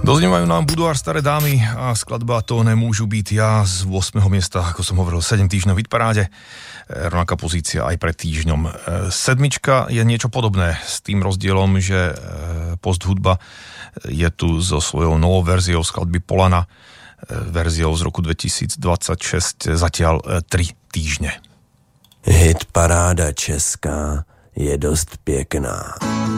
Doznievajú nám Budvar Staré dámy a skladba To nemôžu byť ja z 8. miesta, ako som hovoril, 7 týždňov v hitparáde. Rovnaká pozícia aj pred týždňom. Sedmička je niečo podobné s tým rozdielom, že post hudba je tu so svojou novou verziou skladby Polana, verziou z roku 2026, zatiaľ 3 týždne. Hitparáda česká je dost pěkná.